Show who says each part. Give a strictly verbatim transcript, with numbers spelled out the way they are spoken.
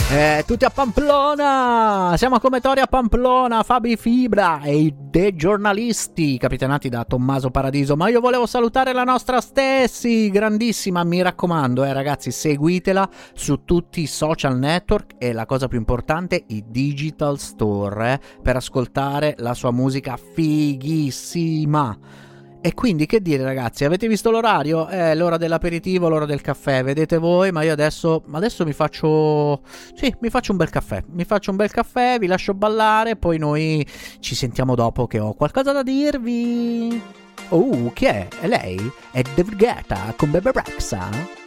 Speaker 1: Eh, tutti a Pamplona! Siamo come Tori a Pamplona, Fabi Fibra e i dei giornalisti capitanati da Tommaso Paradiso. Ma io volevo salutare la nostra Stessi, grandissima, mi raccomando, eh ragazzi, seguitela su tutti i social network e la cosa più importante, i digital store, eh, per ascoltare la sua musica fighissima. E quindi che dire ragazzi, avete visto l'orario? È l'ora dell'aperitivo, l'ora del caffè, vedete voi, ma io adesso, adesso mi faccio, sì, mi faccio un bel caffè, mi faccio un bel caffè, vi lascio ballare, poi noi ci sentiamo dopo che ho qualcosa da dirvi. Oh, chi è? È lei? È David Guetta con Bebe Rexha?